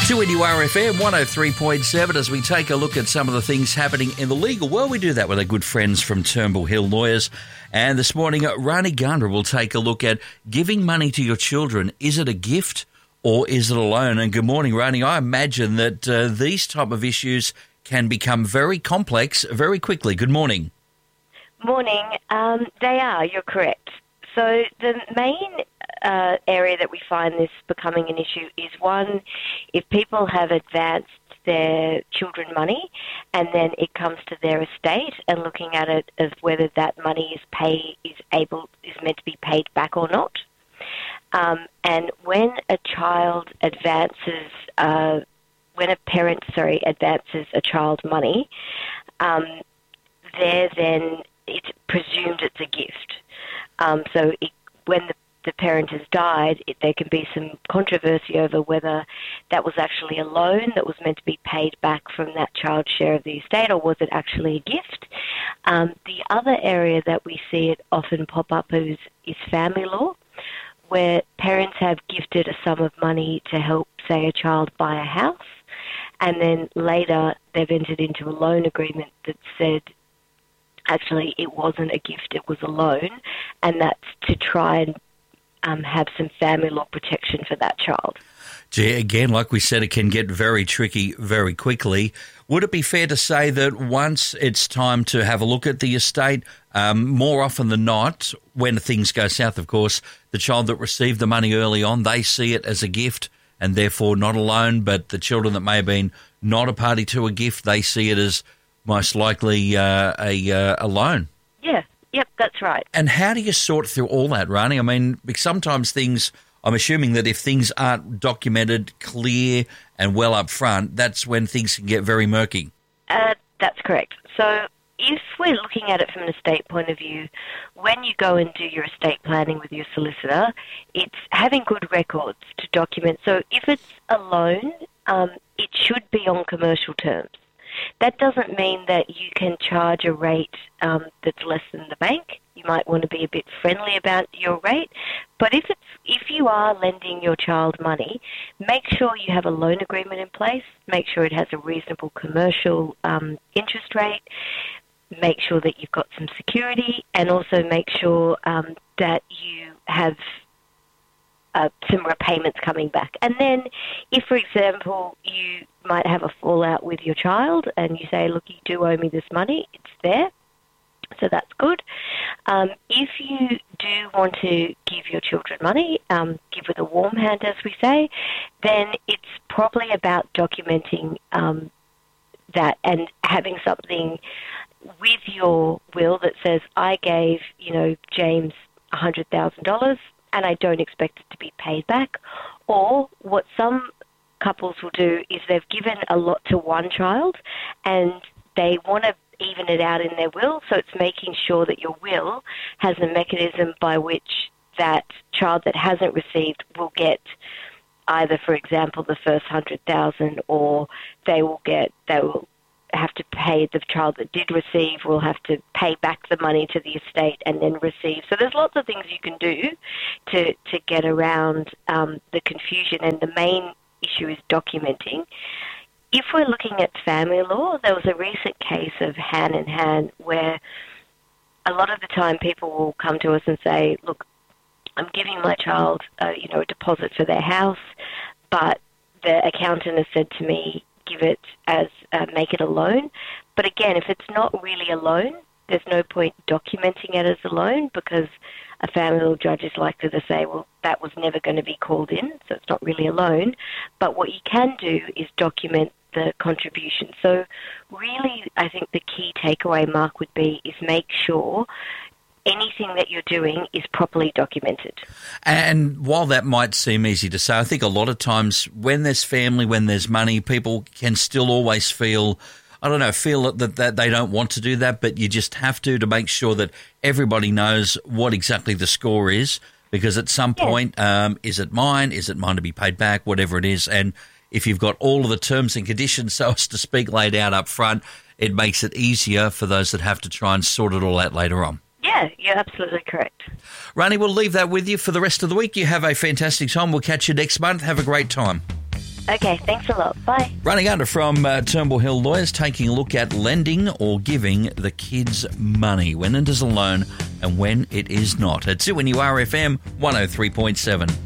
2NURFM 103.7 as we take a look at some of the things happening in the legal world. We do that with our good friends from Turnbull Hill Lawyers. And this morning, Rani Gandra will take a look at giving money to your children. Is it a gift or is it a loan? And good morning, Rani. I imagine that these type of issues can become very complex very quickly. Good morning. Morning. They are, you're correct. So the main area that we find this becoming an issue is, one, if people have advanced their children money and then it comes to their estate and looking at it as whether that money is meant to be paid back or not. And when a child advances, when a parent advances a child money, then it's presumed it's a gift. When the parent has died, there can be some controversy over whether that was actually a loan that was meant to be paid back from that child's share of the estate, or was it actually a gift? The other area that we see it often pop up is family law, where parents have gifted a sum of money to help, say, a child buy a house, and then later they've entered into a loan agreement that said, actually, it wasn't a gift, it was a loan, and that's to try and have some family law protection for that child. Gee, again, like we said, it can get very tricky very quickly. Would it be fair to say that once it's time to have a look at the estate, more often than not, when things go south, of course, the child that received the money early on, they see it as a gift and therefore not a loan, but the children that may have been not a party to a gift, they see it as most likely a loan. Yeah, yep, that's right. And how do you sort through all that, Rani? I mean, sometimes things, I'm assuming that if things aren't documented, clear and well up front, that's when things can get very murky. That's correct. So if we're looking at it from an estate point of view, when you go and do your estate planning with your solicitor, it's having good records to document. So if it's a loan, it should be on commercial terms. That doesn't mean that you can charge a rate that's less than the bank. You might want to be a bit friendly about your rate. But if you are lending your child money, make sure you have a loan agreement in place. Make sure it has a reasonable commercial interest rate. Make sure that you've got some security, and also make sure that you have some repayments coming back. And then if, for example, you might have a fallout with your child and you say, look, you do owe me this money, it's there, so that's good. If you do want to give your children money, give with a warm hand, as we say, then it's probably about documenting that and having something with your will that says, I gave, James $100,000 and I don't expect it to be paid back. Or what some couples will do is they've given a lot to one child and they want to even it out in their will, so it's making sure that your will has a mechanism by which that child that hasn't received will get either, for example, the first $100,000, or they will have to pay, the child that did receive will have to pay back the money to the estate and then receive. So there's lots of things you can do to get around the confusion, and the main issue is documenting. If we're looking at family law, there was a recent case of hand in hand where a lot of the time people will come to us and say, look, I'm giving my child a deposit for their house, but the accountant has said to me, give it as, make it a loan. But again, if it's not really a loan, there's no point documenting it as a loan, because a family law judge is likely to say, well, that was never going to be called in, so it's not really a loan. But what you can do is document the contribution. So really, I think the key takeaway, Mark, would be is make sure anything that you're doing is properly documented. And while that might seem easy to say, I think a lot of times when there's family, when there's money, people can still always feel that they don't want to do that, but you just have to make sure that everybody knows what exactly the score is, because at some point, is it mine? Is it mine to be paid back? Whatever it is. And if you've got all of the terms and conditions, so as to speak, laid out up front, it makes it easier for those that have to try and sort it all out later on. Yeah, you're absolutely correct. Rani, we'll leave that with you for the rest of the week. You have a fantastic time. We'll catch you next month. Have a great time. Okay, thanks a lot. Bye. Running under from Turnbull Hill Lawyers, taking a look at lending or giving the kids money. When it is a loan and when it is not. It's it when you are FM 103.7.